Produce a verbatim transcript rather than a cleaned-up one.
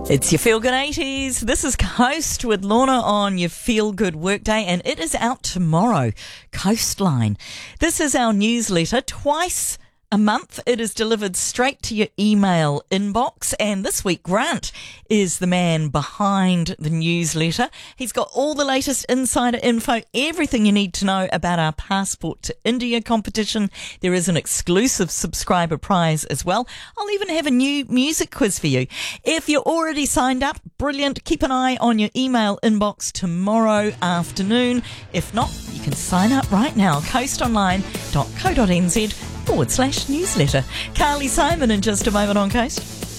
It's your Feel Good eighties. This is Coast with Lorna on your Feel Good Workday, and it is out tomorrow. Coastline. This is our newsletter twice a month. It is delivered straight to your email inbox, and this week Grant is the man behind the newsletter. He's got all the latest insider info, everything you need to know about our Passport to India competition. There is an exclusive subscriber prize as well. I'll even have a new music quiz for you. If you're already signed up, brilliant. Keep an eye on your email inbox tomorrow afternoon. If not, you can sign up right now. coastonline.co.nz forward slash newsletter. Carly Simon in just a moment on Coast.